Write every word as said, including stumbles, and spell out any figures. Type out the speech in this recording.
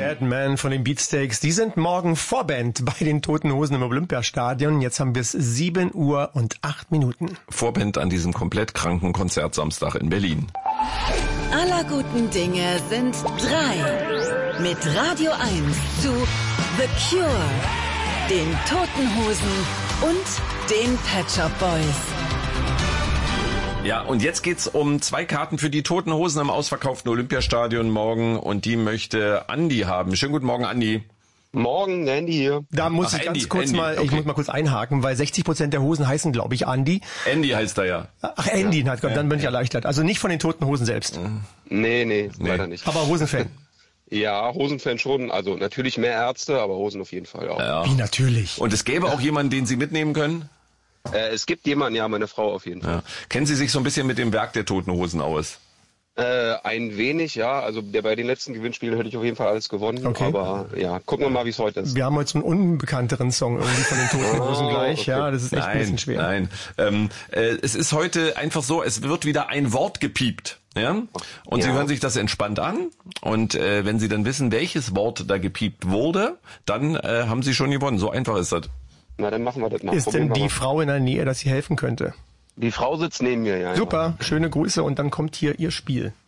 Dead Man von den Beatsteaks. Die sind morgen Vorband bei den Toten Hosen im Olympiastadion. Jetzt haben wir es sieben Uhr und acht Minuten. Vorband an diesem komplett kranken Konzert Samstag in Berlin. Aller guten Dinge sind drei. Mit Radio eins zu The Cure, den Toten Hosen und den Pet Shop Boys. Ja, und jetzt geht's um zwei Karten für die Toten Hosen im ausverkauften Olympiastadion morgen und die möchte Andi haben. Schönen guten Morgen, Andi. Morgen, Andy hier. Da muss Ach, ich Andy, ganz kurz Andy, mal, okay. ich muss mal kurz einhaken, weil sechzig Prozent der Hosen heißen, glaube ich, Andi. Andy heißt er ja. Ach, Andy, ja. Dann bin ich erleichtert. Also nicht von den Toten Hosen selbst. Nee, nee, Nee. leider nicht. Aber Hosenfan. Ja, Hosenfan schon. Also natürlich mehr Ärzte, aber Hosen auf jeden Fall auch. Ja. Wie natürlich. Und es gäbe auch jemanden, den Sie mitnehmen können? Äh, es gibt jemanden, ja, meine Frau auf jeden Fall. Ja. Kennen Sie sich so ein bisschen mit dem Werk der Toten Hosen aus? Äh, ein wenig, ja. Also der, bei den letzten Gewinnspielen hätte ich auf jeden Fall alles gewonnen. Okay. Aber ja, gucken wir mal, wie es heute ist. Wir haben heute so einen unbekannteren Song irgendwie von den Toten Hosen gleich. okay. Ja, das ist echt Nein, ein bisschen schwer. nein. Ähm, äh, es ist heute einfach so, es wird wieder ein Wort gepiept. Ja? Und Ja. Sie hören sich das entspannt an. Und äh, wenn Sie dann wissen, welches Wort da gepiept wurde, dann äh, haben Sie schon gewonnen. So einfach ist das. Na, dann machen wir das mal. Ist Probieren denn wir die mal. Frau in der Nähe, dass sie helfen könnte? Die Frau sitzt neben mir, ja. Super, schöne Grüße und dann kommt hier ihr Spiel.